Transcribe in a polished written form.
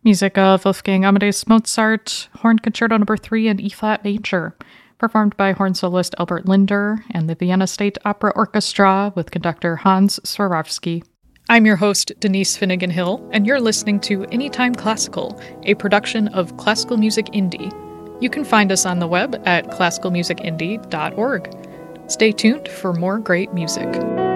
Music of Wolfgang Amadeus Mozart, Horn Concerto No. 3 in E-flat major, performed by horn soloist Albert Linder and the Vienna State Opera Orchestra with conductor Hans Swarovski. I'm your host, Denise Finnegan Hill, and you're listening to Anytime Classical, a production of Classical Music Indie. You can find us on the web at classicalmusicindie.org. Stay tuned for more great music.